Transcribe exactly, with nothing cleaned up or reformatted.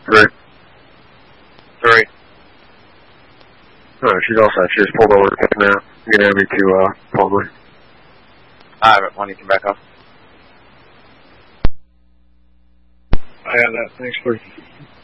Three. Three. Alright, she's all set. She just pulled over now. You can have me to, uh, Palmer. Alright, when you can back up. I have that. Thanks, three.